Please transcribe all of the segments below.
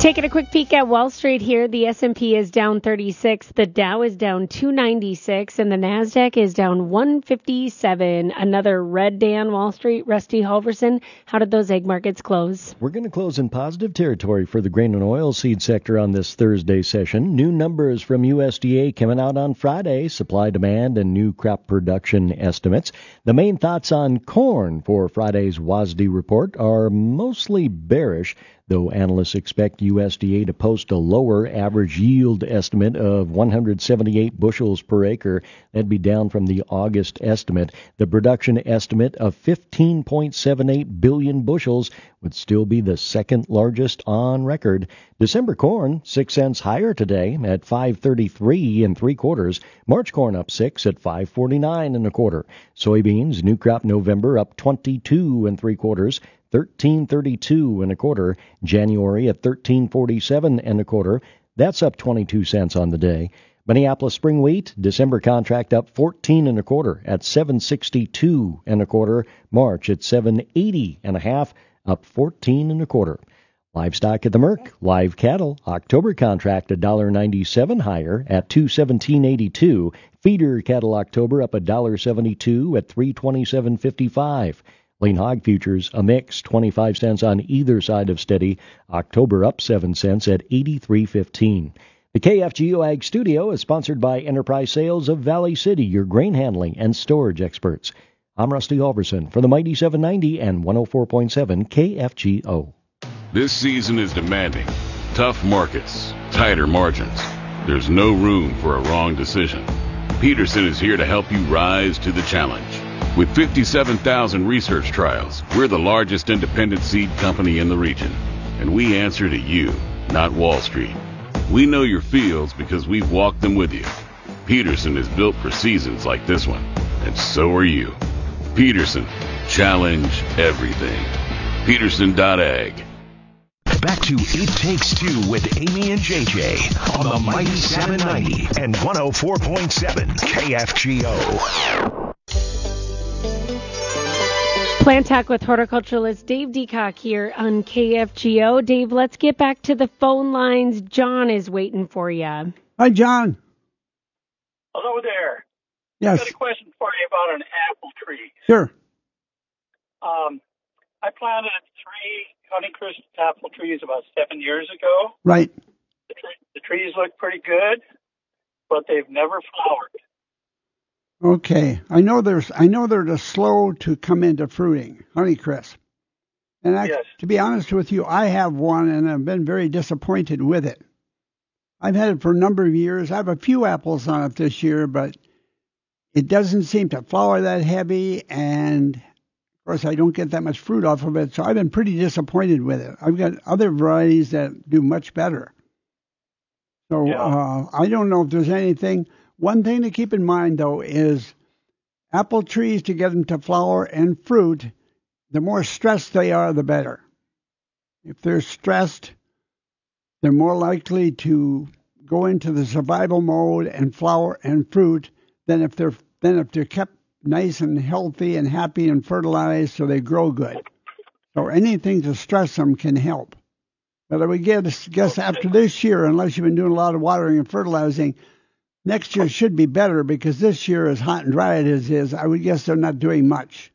Taking a quick peek at Wall Street here, the S&P is down 36, the Dow is down 296, and the NASDAQ is down 157. Another red day on Wall Street. Rusty Halverson, how did those egg markets close? We're going to close in positive territory for the grain and oilseed sector on this Thursday session. New numbers from USDA coming out on Friday, supply, demand, and new crop production estimates. The main thoughts on corn for Friday's WASDE report are mostly bearish, though analysts expect USDA to post a lower average yield estimate of 178 bushels per acre. That'd be down from the August estimate. The production estimate of 15.78 billion bushels would still be the second largest on record. December corn, 6 cents higher today at 5.33 3/4. March corn up 6 at 5.49 1/4. Soybeans, new crop November up 22 3/4. 13.32 1/4. January at 13.47 1/4. That's up 22 cents on the day. Minneapolis spring wheat, December contract up 14 1/4 at 7.62 1/4. March at 7.80 1/2, up 14 1/4. Livestock at the Merc, live cattle, October contract $1.97 higher at 217.82. Feeder cattle October up $1.72 at 327.55. Lean hog futures, a mix, 25 cents on either side of steady. October up 7 cents at 83.15. The KFGO Ag Studio is sponsored by Enterprise Sales of Valley City, your grain handling and storage experts. I'm Rusty Halverson for the Mighty 790 and 104.7 KFGO. This season is demanding. Tough markets, tighter margins. There's no room for a wrong decision. Peterson is here to help you rise to the challenge. With 57,000 research trials, we're the largest independent seed company in the region. And we answer to you, not Wall Street. We know your fields because we've walked them with you. Peterson is built for seasons like this one, and so are you. Peterson, challenge everything. Peterson.ag. Back to It Takes Two with Amy and JJ on the Mighty 790 and 104.7 KFGO. Plant Talk with horticulturalist Dave Deacock here on KFGO. Dave, let's get back to the phone lines. John is waiting for you. Hi, John. Hello there. Yes. I've got a question for you about an apple tree. Sure. I planted 3 Honeycrisp apple trees about 7 years ago. Right. The trees look pretty good, but they've never flowered. Okay. I know they're slow to come into fruiting, Honeycrisp. And Yes. To be honest with you, I have one, and I've been very disappointed with it. I've had it for a number of years. I have a few apples on it this year, but it doesn't seem to flower that heavy, and of course I don't get that much fruit off of it, so I've been pretty disappointed with it. I've got other varieties that do much better. So Yeah. I don't know if there's anything. One thing to keep in mind, though, is apple trees, to get them to flower and fruit, the more stressed they are, the better. If they're stressed, they're more likely to go into the survival mode and flower and fruit than if they're kept nice and healthy and happy and fertilized so they grow good. So anything to stress them can help. But I would guess after this year, unless you've been doing a lot of watering and fertilizing, next year should be better, because this year, as hot and dry as it is, I would guess they're not doing much.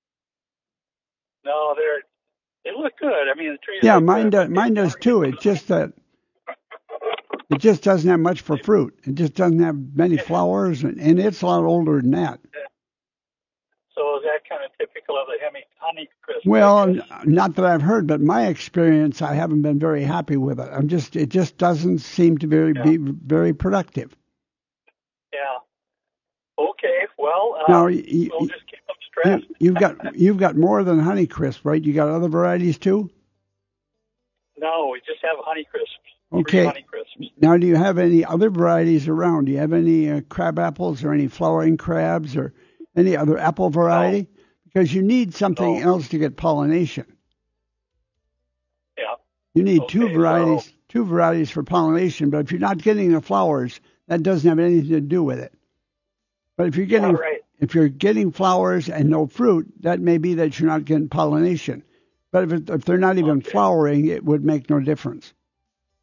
No, they look good. I mean, the trees. Yeah, look mine good. does too. It's just that it just doesn't have much for fruit. It just doesn't have many flowers, and it's a lot older than that. So is that kind of typical of the Honeycrisp? Well, not that I've heard, but my experience, I haven't been very happy with it. It just doesn't seem to be very productive. Yeah. Okay. Well, Now, we'll just keep them stressed. you've got more than Honeycrisp, right? You got other varieties too? No, we just have Honeycrisp. Okay. 3 Honeycrisps. Now, do you have any other varieties around? Do you have any crab apples or any flowering crabs or any other apple variety? No. Because you need something else to get pollination. Yeah. You need Okay, two varieties for pollination, but if you're not getting the flowers, that doesn't have anything to do with it. But if you're getting flowers and no fruit, that may be that you're not getting pollination. But if they're not even flowering, it would make no difference.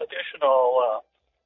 additional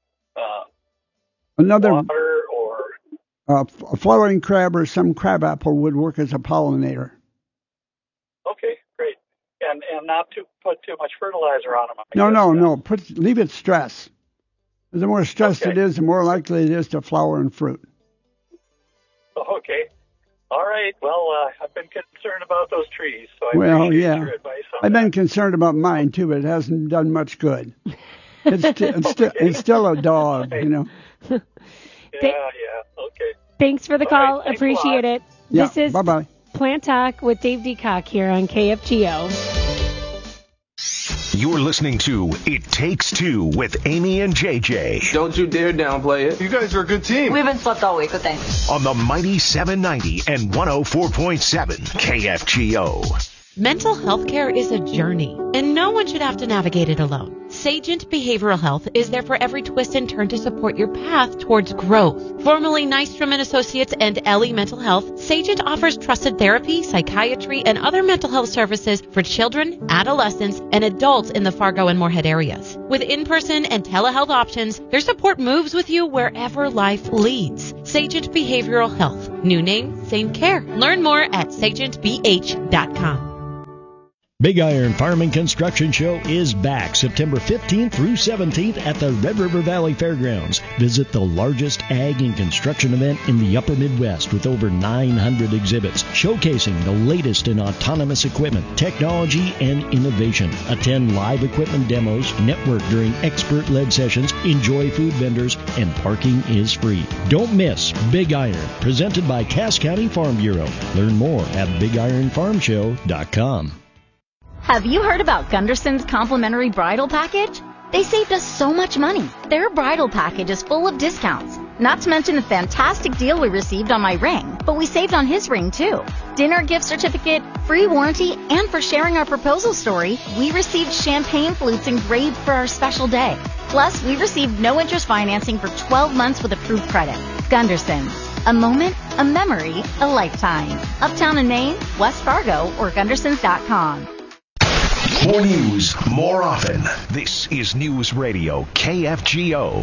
Another water or? a flowering crab or some crabapple would work as a pollinator. Okay, great. And not to put too much fertilizer on them. No. Leave it stress. The more stressed it is, the more likely it is to flower and fruit. Okay. All right. Well, I've been concerned about those trees, so I appreciate your advice on I've been concerned about mine too, but it hasn't done much good. It's still a dog, you know. Yeah. Okay. Thanks for the call. Appreciate it. Yeah, this is bye-bye. Plant Talk with Dave DeCock here on KFGO. You're listening to It Takes Two with Amy and JJ. Don't you dare downplay it. You guys are a good team. We haven't slept all week, but thanks. On the mighty 790 and 104.7 KFGO. Mental health care is a journey, and no one should have to navigate it alone. Sagent Behavioral Health is there for every twist and turn to support your path towards growth. Formerly Nystrom & Associates and Ellie Mental Health, Sagent offers trusted therapy, psychiatry, and other mental health services for children, adolescents, and adults in the Fargo and Moorhead areas. With in-person and telehealth options, their support moves with you wherever life leads. Sagent Behavioral Health. New name, same care. Learn more at sagentbh.com. Big Iron Farm and Construction Show is back September 15th through 17th at the Red River Valley Fairgrounds. Visit the largest ag and construction event in the upper Midwest with over 900 exhibits showcasing the latest in autonomous equipment, technology, and innovation. Attend live equipment demos, network during expert-led sessions, enjoy food vendors, and parking is free. Don't miss Big Iron, presented by Cass County Farm Bureau. Learn more at BigIronFarmShow.com. Have you heard about Gunderson's complimentary bridal package? They saved us so much money. Their bridal package is full of discounts. Not to mention the fantastic deal we received on my ring, but we saved on his ring too. Dinner gift certificate, free warranty, and for sharing our proposal story, we received champagne flutes engraved for our special day. Plus, we received no interest financing for 12 months with approved credit. Gunderson's. A moment, a memory, a lifetime. Uptown in Maine, West Fargo, or Gundersons.com. More news, more often. This is News Radio KFGO.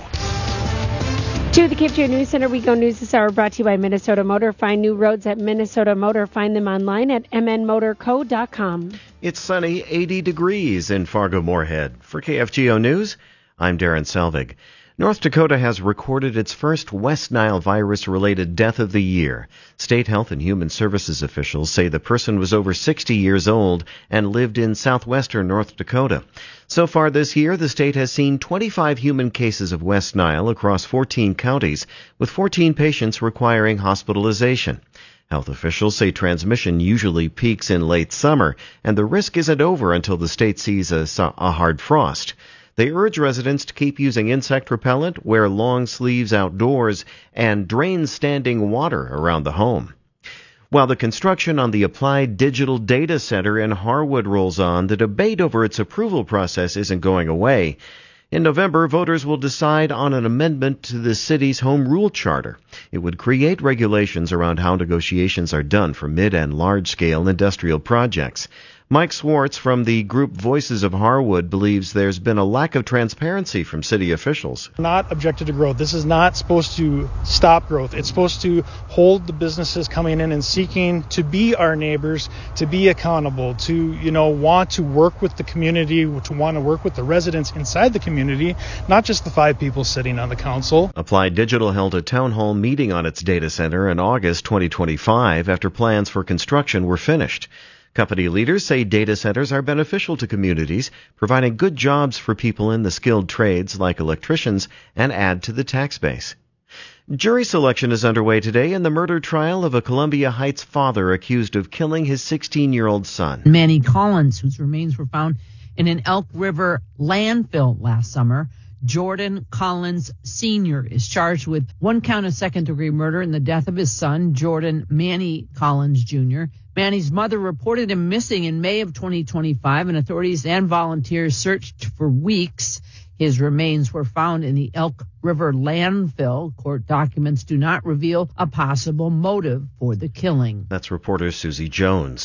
To the KFGO News Center, we go news this hour brought to you by Minnesota Motor. Find new roads at Minnesota Motor. Find them online at mnmotorco.com. It's sunny, 80 degrees in Fargo-Moorhead. For KFGO News, I'm Darren Selvig. North Dakota has recorded its first West Nile virus-related death of the year. State Health and Human Services officials say the person was over 60 years old and lived in southwestern North Dakota. So far this year, the state has seen 25 human cases of West Nile across 14 counties, with 14 patients requiring hospitalization. Health officials say transmission usually peaks in late summer, and the risk isn't over until the state sees a hard frost. They urge residents to keep using insect repellent, wear long sleeves outdoors, and drain standing water around the home. While the construction on the Applied Digital Data Center in Harwood rolls on, the debate over its approval process isn't going away. In November, voters will decide on an amendment to the city's home rule charter. It would create regulations around how negotiations are done for mid- and large-scale industrial projects. Mike Swartz from the group Voices of Harwood believes there's been a lack of transparency from city officials. Not objected to growth. This is not supposed to stop growth. It's supposed to hold the businesses coming in and seeking to be our neighbors, to be accountable, to, want to work with the community, to want to work with the residents inside the community, not just the 5 people sitting on the council. Applied Digital held a town hall meeting on its data center in August 2025 after plans for construction were finished. Company leaders say data centers are beneficial to communities, providing good jobs for people in the skilled trades like electricians and add to the tax base. Jury selection is underway today in the murder trial of a Columbia Heights father accused of killing his 16-year-old son. Manny Collins, whose remains were found in an Elk River landfill last summer. Jordan Collins Sr. is charged with 1 count of second-degree murder in the death of his son, Jordan Manny Collins Jr. Manny's mother reported him missing in May of 2025, and authorities and volunteers searched for weeks. His remains were found in the Elk River landfill. Court documents do not reveal a possible motive for the killing. That's reporter Susie Jones.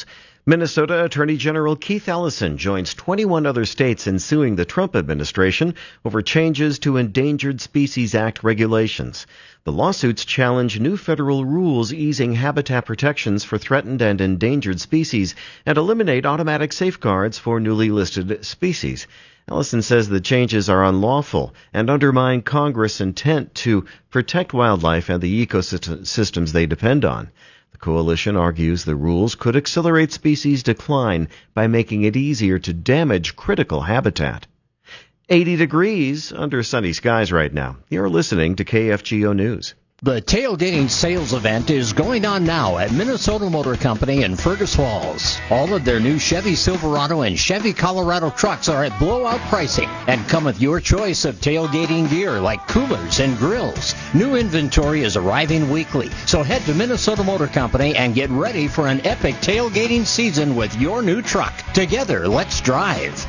Minnesota Attorney General Keith Ellison joins 21 other states in suing the Trump administration over changes to Endangered Species Act regulations. The lawsuits challenge new federal rules easing habitat protections for threatened and endangered species and eliminate automatic safeguards for newly listed species. Ellison says the changes are unlawful and undermine Congress' intent to protect wildlife and the ecosystems they depend on. The coalition argues the rules could accelerate species decline by making it easier to damage critical habitat. 80 degrees under sunny skies right now. You're listening to KFGO News. The tailgating sales event is going on now at Minnesota Motor Company in Fergus Falls. All of their new Chevy Silverado and Chevy Colorado trucks are at blowout pricing and come with your choice of tailgating gear like coolers and grills. New inventory is arriving weekly, so head to Minnesota Motor Company and get ready for an epic tailgating season with your new truck. Together, let's drive.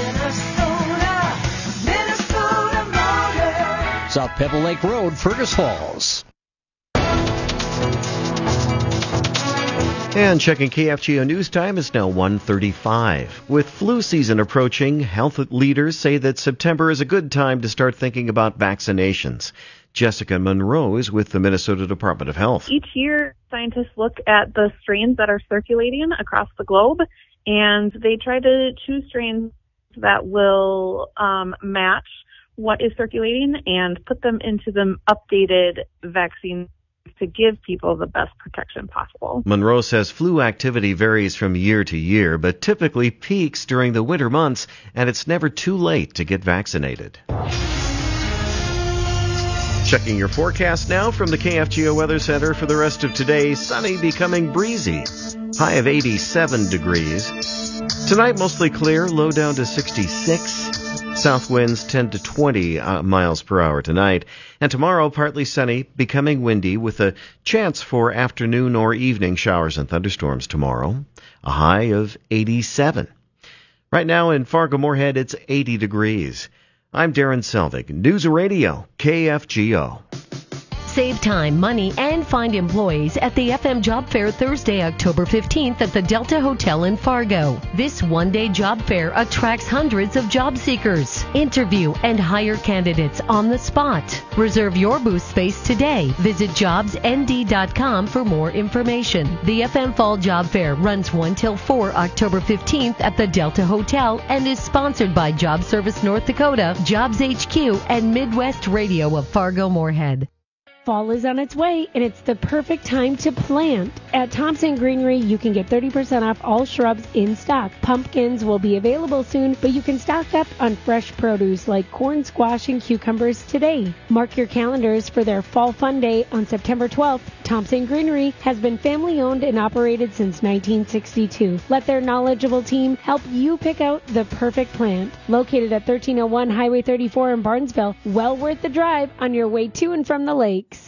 Minnesota Motor. South Pebble Lake Road, Fergus Falls. And checking KFGO News Time is now 1:35. With flu season approaching, health leaders say that September is a good time to start thinking about vaccinations. Jessica Monroe is with the Minnesota Department of Health. Each year, scientists look at the strains that are circulating across the globe, and they try to choose strains that will match what is circulating and put them into the updated vaccine to give people the best protection possible. Monroe says flu activity varies from year to year, but typically peaks during the winter months, and it's never too late to get vaccinated. Checking your forecast now from the KFGO Weather Center for the rest of today. Sunny becoming breezy. High of 87 degrees. Tonight mostly clear, low down to 66. South winds 10 to 20 miles per hour tonight. And tomorrow, partly sunny, becoming windy with a chance for afternoon or evening showers and thunderstorms tomorrow. A high of 87. Right now in Fargo-Moorhead, it's 80 degrees. I'm Darren Selvig, News Radio, KFGO. Save time, money, and find employees at the FM Job Fair Thursday, October 15th at the Delta Hotel in Fargo. This one-day job fair attracts hundreds of job seekers. Interview and hire candidates on the spot. Reserve your booth space today. Visit jobsnd.com for more information. The FM Fall Job Fair runs 1 till 4 October 15th at the Delta Hotel and is sponsored by Job Service North Dakota, Jobs HQ, and Midwest Radio of Fargo-Moorhead. Fall is on its way, and it's the perfect time to plant. At Thompson Greenery, you can get 30% off all shrubs in stock. Pumpkins will be available soon, but you can stock up on fresh produce like corn, squash, and cucumbers today. Mark your calendars for their Fall Fun Day on September 12th. Thompson Greenery has been family-owned and operated since 1962. Let their knowledgeable team help you pick out the perfect plant. Located at 1301 Highway 34 in Barnesville, well worth the drive on your way to and from the lakes.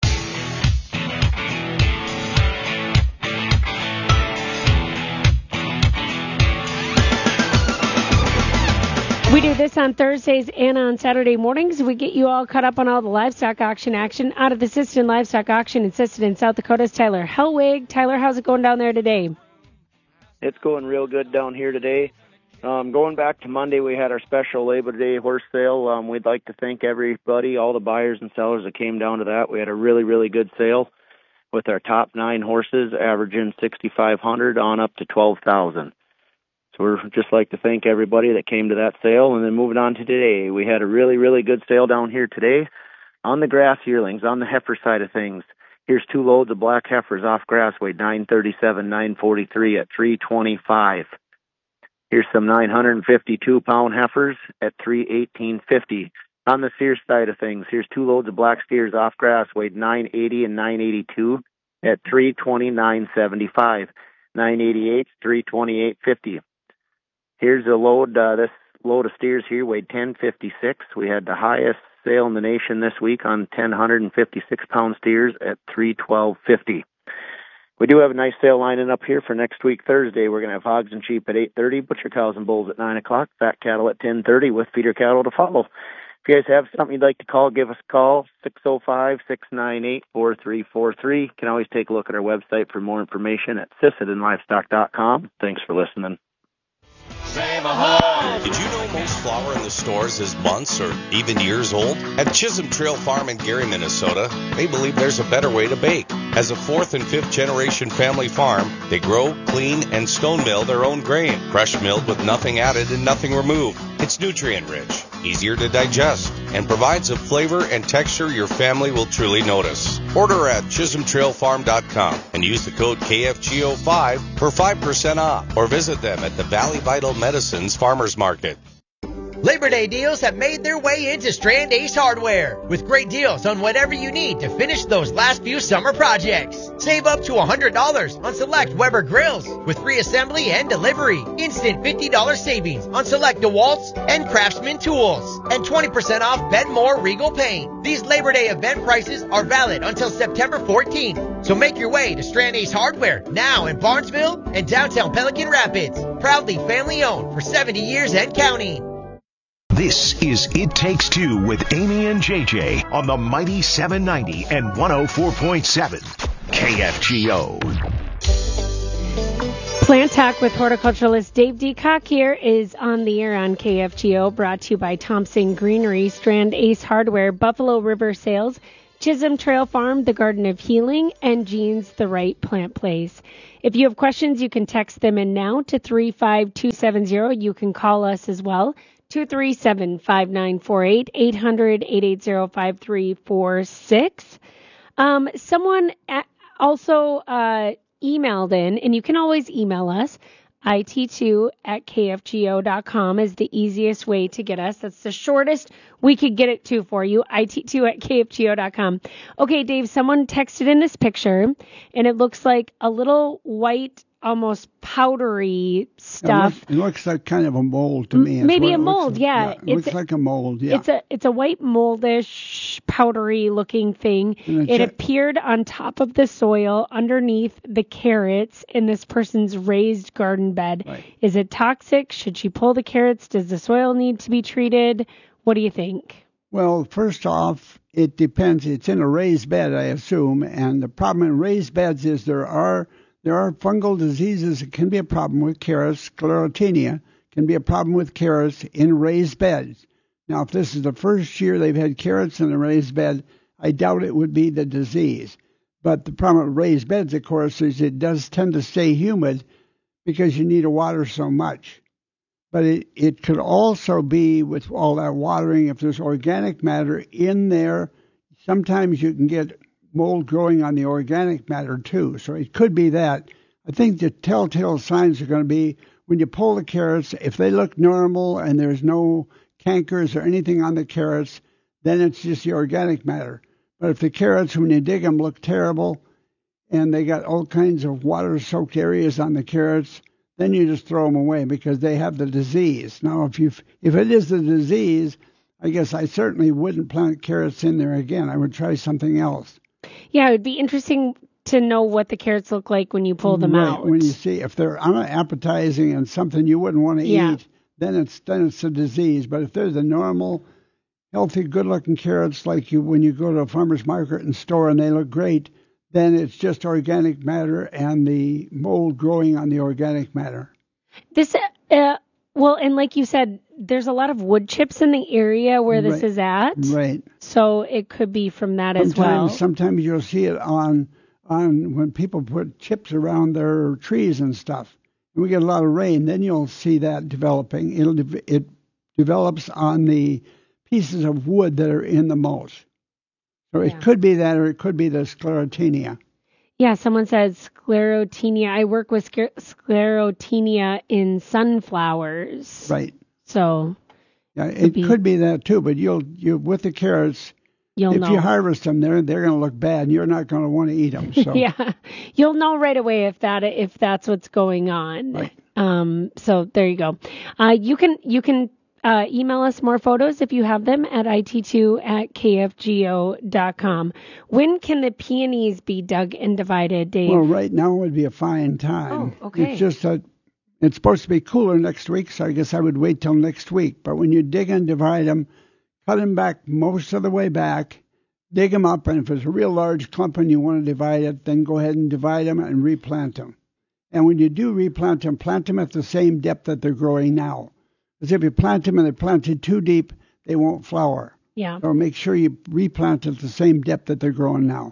We do this on Thursdays and on Saturday mornings. We get you all caught up on all the livestock auction action out of the Sisseton Livestock Auction in Sisseton, South Dakota's Tyler Hellwig. Tyler, how's it going down there today? It's going real good down here today. Going back to Monday, we had our special Labor Day horse sale. We'd like to thank everybody, all the buyers and sellers that came down to that. We had a really, really good sale with our top 9 horses averaging $6,500 on up to $12,000. So we'd just like to thank everybody that came to that sale. And then moving on to today, we had a really, really good sale down here today on the grass yearlings, on the heifer side of things. Here's 2 loads of black heifers off grass weight, 937, 943 at $325. Here's some 952-pound heifers at $318.50. On the steer side of things, here's 2 loads of black steers off grass weight, 980 and 982 at $329.75. 988, $328.50. Here's a load. This load of steers here weighed 1056. We had the highest sale in the nation this week on 1,056-pound steers at $312.50. We do have a nice sale lining up here for next week, Thursday. We're going to have hogs and sheep at 8:30, butcher cows and bulls at 9 o'clock, fat cattle at 10:30 with feeder cattle to follow. If you guys have something you'd like to call, give us a call, 605-698-4343. You can always take a look at our website for more information at sissetonlivestock.com. Thanks for listening. Did you know most flour in the stores is months or even years old? At Chisholm Trail Farm in Gary, Minnesota, they believe there's a better way to bake. As a 4th and 5th generation family farm, they grow, clean, and stone mill their own grain, fresh milled with nothing added and nothing removed. It's nutrient rich, easier to digest, and provides a flavor and texture your family will truly notice. Order at ChisholmTrailFarm.com and use the code KFGO5 for 5% off, or visit them at the Valley Vital Medicines Farmers Market. Labor Day deals have made their way into Strand Ace Hardware with great deals on whatever you need to finish those last few summer projects. Save up to $100 on select Weber grills with free assembly and delivery. Instant $50 savings on select DeWalt's and Craftsman tools. And 20% off Benmore Regal paint. These Labor Day event prices are valid until September 14th. So make your way to Strand Ace Hardware now in Barnesville and downtown Pelican Rapids. Proudly family owned for 70 years and counting. This is It Takes Two with Amy and JJ on the Mighty 790 and 104.7 KFGO. Plant Talk with horticulturalist Dave Deacock here is on the air on KFGO, brought to you by Thompson Greenery, Strand Ace Hardware, Buffalo River Sales, Chisholm Trail Farm, The Garden of Healing, and Jean's The Right Plant Place. If you have questions, you can text them in now to 35270. You can call us as well. 237-5948, 800-880-5346. Someone also emailed in, and you can always email us. IT2@KFGO.com is the easiest way to get us. That's the shortest we could get it to for you. IT2@KFGO.com. Okay, Dave, someone texted in this picture, and it looks like a little white, almost powdery stuff. It looks like kind of a mold to me. Maybe a mold, yeah. It looks like a mold, yeah. It's a white moldish, powdery looking thing. It appeared on top of the soil underneath the carrots in this person's raised garden bed. Right. Is it toxic? Should she pull the carrots? Does the soil need to be treated? What do you think? Well, first off, it depends. It's in a raised bed, I assume, and the problem in raised beds is there are fungal diseases that can be a problem with carrots. Sclerotinia can be a problem with carrots in raised beds. Now, if this is the first year they've had carrots in a raised bed, I doubt it would be the disease. But the problem with raised beds, of course, is it does tend to stay humid because you need to water so much. But it could also be with all that watering, if there's organic matter in there, sometimes you can get mold growing on the organic matter too. So it could be that. I think the telltale signs are going to be when you pull the carrots, if they look normal and there's no cankers or anything on the carrots, then it's just the organic matter. But if the carrots, when you dig them, look terrible and they got all kinds of water-soaked areas on the carrots, then you just throw them away because they have the disease. Now, if it is the disease, I guess I certainly wouldn't plant carrots in there again. I would try something else. Yeah, it would be interesting to know what the carrots look like when you pull them out. When you see if they're unappetizing and something you wouldn't want to eat, then it's a disease. But if they're the normal, healthy, good-looking carrots like when you go to a farmer's market and store and they look great, then it's just organic matter and the mold growing on the organic matter. This, well, and like you said, there's a lot of wood chips in the area where this is at. Right. So it could be from that as well. Sometimes you'll see it on when people put chips around their trees and stuff. And we get a lot of rain, then you'll see that developing. It develops on the pieces of wood that are in the mulch. So it could be that, or it could be the sclerotinia. Yeah, someone says sclerotinia. I work with sclerotinia in sunflowers. Right. So yeah, it could be that too. But you with the carrots, if you harvest them, they're going to look bad, and you're not going to want to eat them. So. Yeah, you'll know right away if that's what's going on. Right. So there you go. You can email us more photos if you have them at it2@kfgo.com. When can the peonies be dug and divided, Dave? Well, right now would be a fine time. Oh, okay. It's just that it's supposed to be cooler next week, so I guess I would wait till next week. But when you dig and divide them, cut them back most of the way back, dig them up, and if it's a real large clump and you want to divide it, then go ahead and divide them and replant them. And when you do replant them, plant them at the same depth that they're growing now. Because if you plant them and they're planted too deep, they won't flower. Yeah. So make sure you replant at the same depth that they're growing now.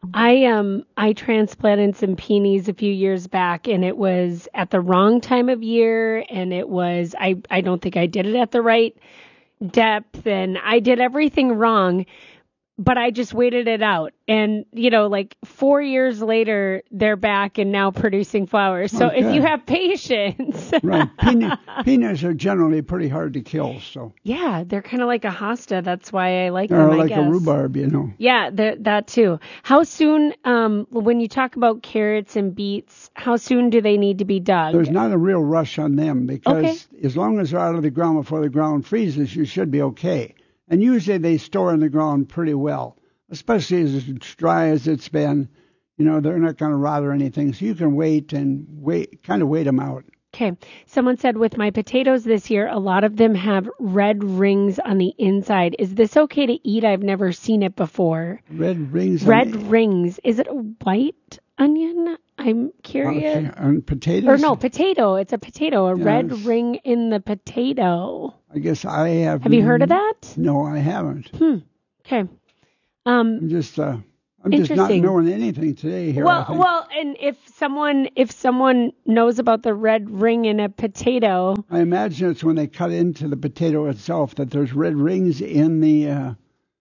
I transplanted some peonies a few years back, and it was at the wrong time of year, and it was I don't think I did it at the right depth, and I did everything wrong, but I just waited it out. And, like 4 years later, they're back and now producing flowers. So if you have patience. Right. Peonies are generally pretty hard to kill. So yeah, they're kind of like a hosta. That's why I like them, I like guess. A rhubarb, Yeah, that too. How soon, when you talk about carrots and beets, how soon do they need to be dug? There's not a real rush on them because as long as they're out of the ground before the ground freezes, you should be okay. And usually they store in the ground pretty well, especially as it's dry as it's been. They're not going to rot or anything. So you can wait them out. Okay. Someone said with my potatoes this year, a lot of them have red rings on the inside. Is this okay to eat? I've never seen it before. Red rings? Rings. Is it a white onion? I'm curious. Okay. On potatoes? Or no, potato. It's a potato. A red ring in the potato. I guess I have. Have you heard of that? No, I haven't. Okay. I'm just not knowing anything today here. Well, and if someone knows about the red ring in a potato, I imagine it's when they cut into the potato itself that there's red rings in the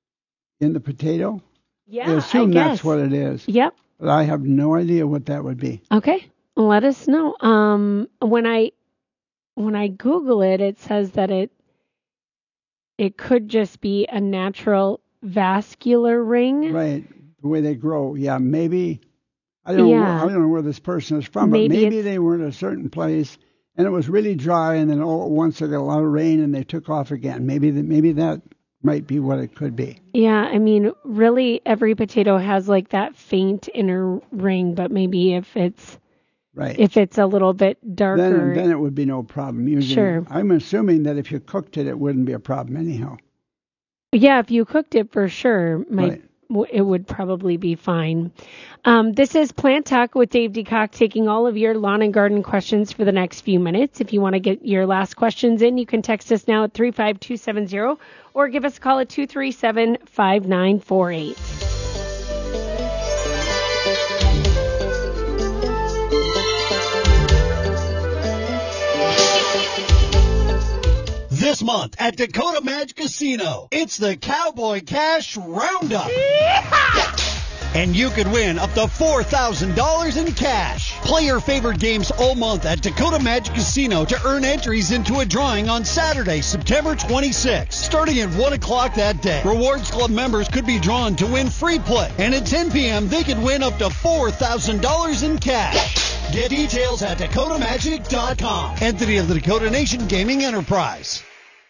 potato. Yeah, I assume that's what it is. Yep. But I have no idea what that would be. Okay, let us know. When I Google it, it says that it could just be a natural vascular ring. Right. The way they grow. Yeah, maybe. I don't know where this person is from, but maybe they were in a certain place and it was really dry, and then all at once they got a lot of rain and they took off again. Maybe that might be what it could be. Yeah, I mean, really every potato has like that faint inner ring, but maybe if it's a little bit darker, then it would be no problem. Usually, sure. I'm assuming that if you cooked it, it wouldn't be a problem anyhow. Yeah, if you cooked it for sure, it would probably be fine. This is Plant Talk with Dave DeCock, taking all of your lawn and garden questions for the next few minutes. If you want to get your last questions in, you can text us now at 35270 or give us a call at 237-5948. This month at Dakota Madge Casino, it's the Cowboy Cash Roundup. Yeehaw! And you could win up to $4,000 in cash. Play your favorite games all month at Dakota Madge Casino to earn entries into a drawing on Saturday, September 26th. Starting at 1 o'clock that day, Rewards Club members could be drawn to win free play. And at 10 p.m., they could win up to $4,000 in cash. Get details at DakotaMagic.com. Entity of the Dakota Nation Gaming Enterprise.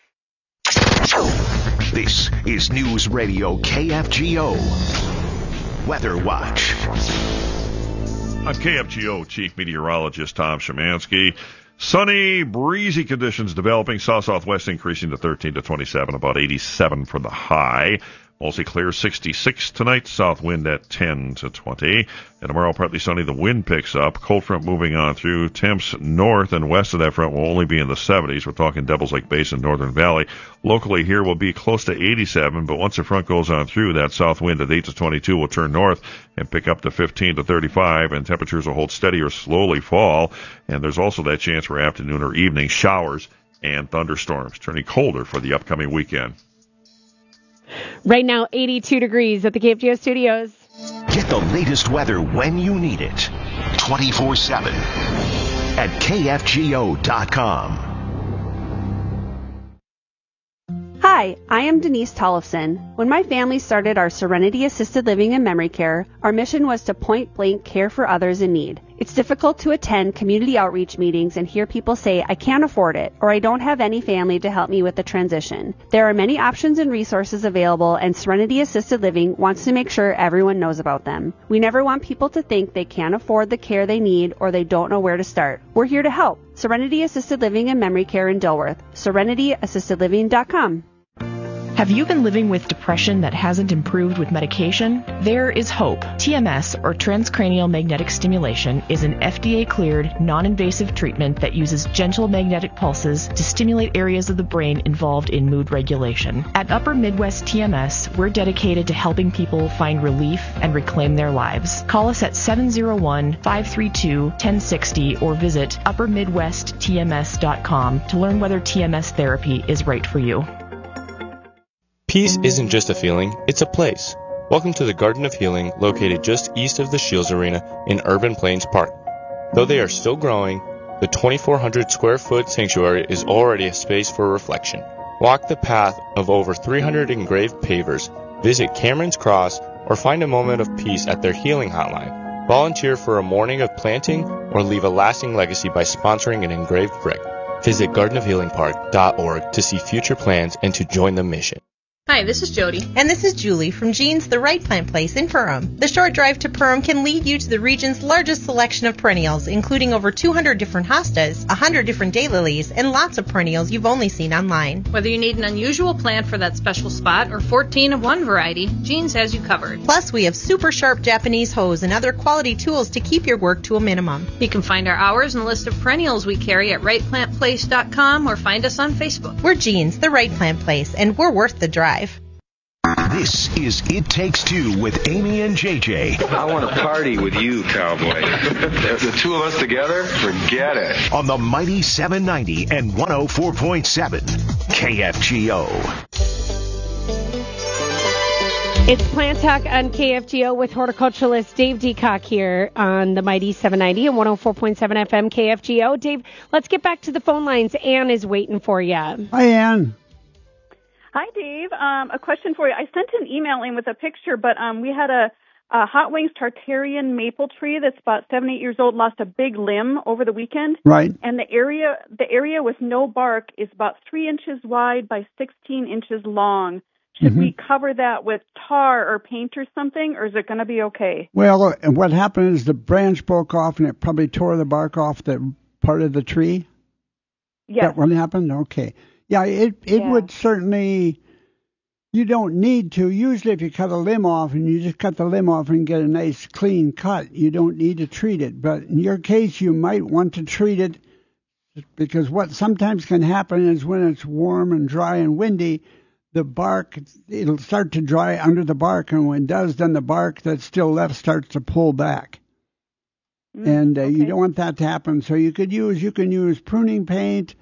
This is News Radio KFGO. Weather Watch. I'm KFGO Chief Meteorologist Tom Szymanski. Sunny, breezy conditions developing. South-southwest increasing to 13 to 27, about 87 for the high. Mostly clear, 66 tonight. South wind at 10 to 20. And tomorrow, partly sunny. The wind picks up. Cold front moving on through. Temps north and west of that front will only be in the 70s. We're talking Devils Lake Basin, Northern Valley. Locally here will be close to 87, but once the front goes on through, that south wind at 8 to 22 will turn north and pick up to 15 to 35, and temperatures will hold steady or slowly fall. And there's also that chance for afternoon or evening showers and thunderstorms, turning colder for the upcoming weekend. Right now, 82 degrees at the KFGO studios. Get the latest weather when you need it. 24/7 at KFGO.com. Hi, I am Denise Tollefson. When my family started our Serenity Assisted Living and Memory Care, our mission was to point blank care for others in need. It's difficult to attend community outreach meetings and hear people say, I can't afford it, or I don't have any family to help me with the transition. There are many options and resources available, and Serenity Assisted Living wants to make sure everyone knows about them. We never want people to think they can't afford the care they need or they don't know where to start. We're here to help. Serenity Assisted Living and Memory Care in Dilworth. SerenityAssistedLiving.com. Have you been living with depression that hasn't improved with medication? There is hope. TMS, or transcranial magnetic stimulation, is an FDA-cleared, non-invasive treatment that uses gentle magnetic pulses to stimulate areas of the brain involved in mood regulation. At Upper Midwest TMS, we're dedicated to helping people find relief and reclaim their lives. Call us at 701-532-1060 or visit uppermidwesttms.com to learn whether TMS therapy is right for you. Peace isn't just a feeling, it's a place. Welcome to the Garden of Healing, located just east of the Shields Arena in Urban Plains Park. Though they are still growing, the 2,400 square foot sanctuary is already a space for reflection. Walk the path of over 300 engraved pavers, visit Cameron's Cross, or find a moment of peace at their healing hotline. Volunteer for a morning of planting or leave a lasting legacy by sponsoring an engraved brick. Visit gardenofhealingpark.org to see future plans and to join the mission. Hi, this is Jody. And this is Julie from Jean's The Right Plant Place in Perham. The short drive to Perham can lead you to the region's largest selection of perennials, including over 200 different hostas, 100 different daylilies, and lots of perennials you've only seen online. Whether you need an unusual plant for that special spot or 14 of one variety, Jean's has you covered. Plus, we have super sharp Japanese hose and other quality tools to keep your work to a minimum. You can find our hours and list of perennials we carry at rightplantplace.com or find us on Facebook. We're Jean's The Right Plant Place, and we're worth the drive. This is It Takes Two with Amy and JJ. I want to party with you, cowboy. The two of us together, forget it. On the mighty 790 and 104.7 KFGO. It's Plant Talk on KFGO with horticulturalist Dave Deacock here on the mighty 790 and 104.7 FM KFGO. Dave, let's get back to the phone lines. Ann is waiting for you. Hi, Ann. Hi, Dave. A question for you. I sent an email in with a picture, but we had a Hot Wings Tartarian maple tree that's about 7-8 years old, lost a big limb over the weekend. Right. And the area with no bark is about 3 inches wide by 16 inches long. Should we cover that with tar or paint or something, or is it going to be okay? Well, what happened is the branch broke off, and it probably tore the bark off the part of the tree? Yes. That what happened? Okay. Yeah, it would certainly, you don't need to. Usually if you cut a limb off and you just cut the limb off and get a nice clean cut, you don't need to treat it. But in your case, you might want to treat it because what sometimes can happen is when it's warm and dry and windy, the bark, it'll start to dry under the bark. And when it does, then the bark that's still left starts to pull back. And you don't want that to happen. So you can use pruning paint.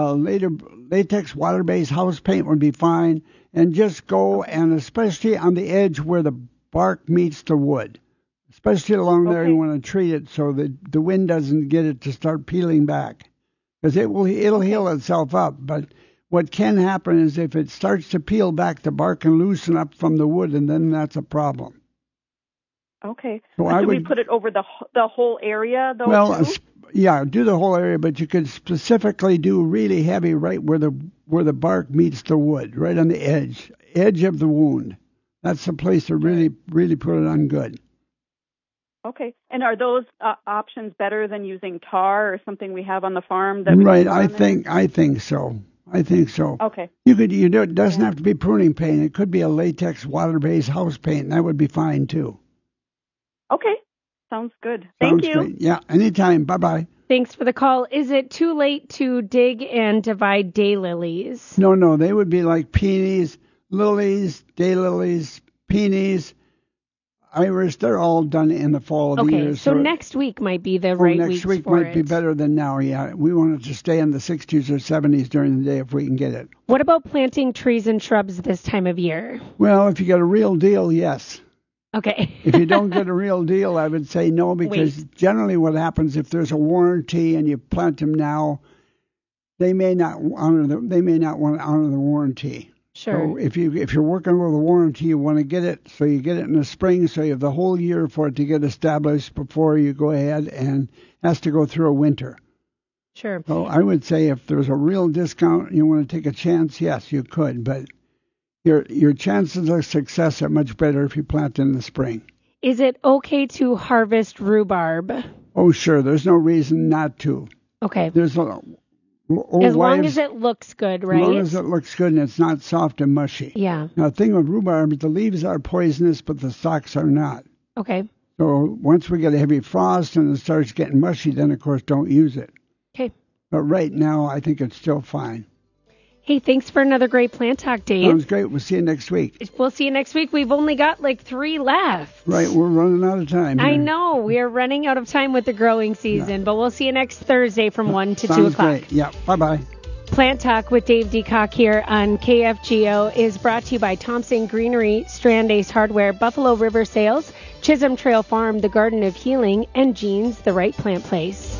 Latex water-based house paint would be fine, and just go, and especially on the edge where the bark meets the wood, especially along there, you want to treat it so that the wind doesn't get it to start peeling back, because it'll heal itself up. But what can happen is if it starts to peel back, the bark can loosen up from the wood, and then that's a problem. Okay. So should we put it over the whole area, though? Well, yeah, do the whole area, but you could specifically do really heavy right where the bark meets the wood, right on the edge of the wound. That's the place to really put it on good. Okay. And are those options better than using tar or something we have on the farm? Right. I think so. Okay. It doesn't have to be pruning paint. It could be a latex water-based house paint, and that would be fine too. Okay. Sounds good. Thank you. Great. Yeah, anytime. Bye-bye. Thanks for the call. Is it too late to dig and divide daylilies? No. They would be like peonies, lilies, daylilies, peonies, iris. They're all done in the fall of the year. So next week might be the right week. Next week might be better than now, yeah. We want it to stay in the 60s or 70s during the day if we can get it. What about planting trees and shrubs this time of year? Well, if you get a real deal, yes. Okay. If you don't get a real deal, I would say no, because generally what happens if there's a warranty and you plant them now, they may not want to honor the warranty. Sure. So if you're working with a warranty, you want to get it so you get it in the spring, so you have the whole year for it to get established before you go ahead and has to go through a winter. Sure. So I would say if there's a real discount and you want to take a chance, yes, you could, but your chances of success are much better if you plant in the spring. Is it okay to harvest rhubarb? Oh, sure. There's no reason not to. Okay. As long as it looks good, right? As long as it looks good and it's not soft and mushy. Yeah. Now, the thing with rhubarb is the leaves are poisonous, but the stalks are not. Okay. So once we get a heavy frost and it starts getting mushy, then, of course, don't use it. Okay. But right now, I think it's still fine. Hey, thanks for another great plant talk, Dave. Sounds great. We'll see you next week. We'll see you next week. We've only got like 3 left. Right, we're running out of time here. I know. We are running out of time with the growing season, but we'll see you next Thursday from 1 to 2 Sounds o'clock. Great. Yeah, bye-bye. Plant Talk with Dave Decock here on KFGO is brought to you by Thompson Greenery, Strand Ace Hardware, Buffalo River Sales, Chisholm Trail Farm, The Garden of Healing, and Jeans, The Right Plant Place.